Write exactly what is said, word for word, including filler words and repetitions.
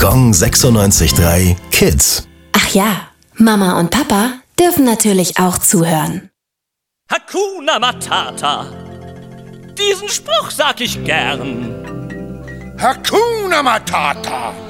Gong sechsundneunzig Komma drei Kids. Ach ja, Mama und Papa dürfen natürlich auch zuhören. Hakuna Matata. Diesen Spruch sag ich gern. Hakuna Matata.